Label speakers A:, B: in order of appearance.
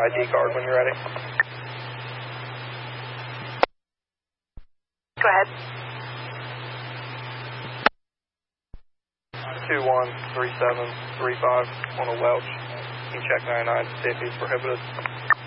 A: ID card when you're ready.
B: Go ahead.
A: 213735 on a Welch. You can check 99 to see if he's prohibited.